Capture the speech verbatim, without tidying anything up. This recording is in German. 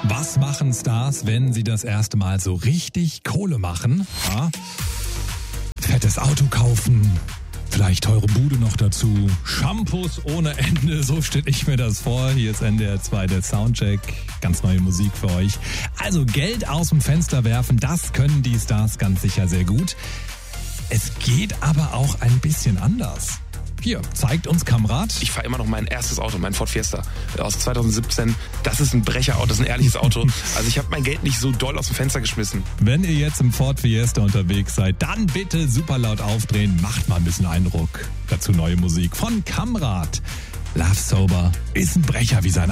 Was machen Stars, wenn sie das erste Mal so richtig Kohle machen? Ja? Fettes Auto kaufen, vielleicht teure Bude noch dazu, Shampoos ohne Ende, so stelle ich mir das vor. Hier ist N D R zwei, der Soundcheck, ganz neue Musik für euch. Also Geld aus dem Fenster werfen, das können die Stars ganz sicher sehr gut. Es geht aber auch ein bisschen anders. Hier, zeigt uns Kamrat. Ich fahre immer noch mein erstes Auto, mein Ford Fiesta aus zwanzig siebzehn. Das ist ein Brecherauto, das ist ein ehrliches Auto. Also ich habe mein Geld nicht so doll aus dem Fenster geschmissen. Wenn ihr jetzt im Ford Fiesta unterwegs seid, dann bitte super laut aufdrehen. Macht mal ein bisschen Eindruck. Dazu neue Musik von Kamrat. Love Sober ist ein Brecher wie sein